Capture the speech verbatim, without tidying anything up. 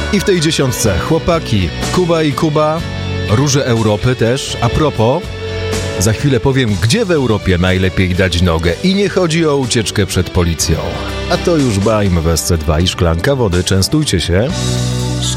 I w tej dziesiątce chłopaki, Kuba i Kuba, róże Europy też. A propos, za chwilę powiem, gdzie w Europie najlepiej dać nogę. I nie chodzi o ucieczkę przed policją. A to już Bajm w S C dwa i szklanka wody. Częstujcie się.